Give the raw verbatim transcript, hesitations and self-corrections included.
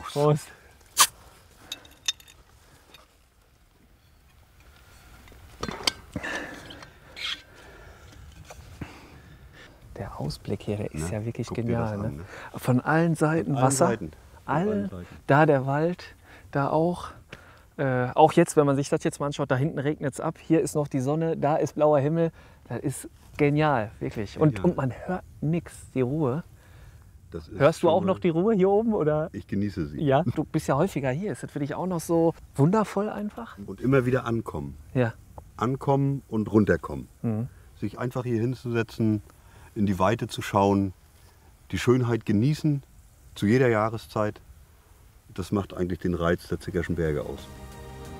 Prost. Prost. Der Ausblick hier, der ist Ne? ja wirklich Guck dir genial. das an, Ne? ne? Von allen Seiten Von allen Wasser, Seiten. Von alle, allen Seiten. da der Wald, da auch. Äh, auch jetzt, wenn man sich das jetzt mal anschaut, da hinten regnet es ab, hier ist noch die Sonne, da ist blauer Himmel. Das ist genial, wirklich. Und, Genial. und man hört nichts, die Ruhe. Das ist Hörst du schon auch mal- noch die Ruhe hier oben? Oder? Ich genieße sie. Ja, du bist ja häufiger hier. Ist das für dich auch noch so wundervoll einfach? Und immer wieder ankommen. Ja. Ankommen und runterkommen. Mhm. Sich einfach hier hinzusetzen, in die Weite zu schauen, die Schönheit genießen, zu jeder Jahreszeit. Das macht eigentlich den Reiz der Zickerschen Berge aus.